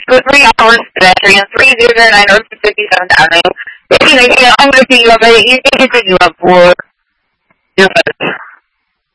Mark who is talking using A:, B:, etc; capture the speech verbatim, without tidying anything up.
A: for three hours pedestrian, three zero nine or fifty-seventh Avenue. If you know, I'm going to pick you up, you can pick you up for your vote.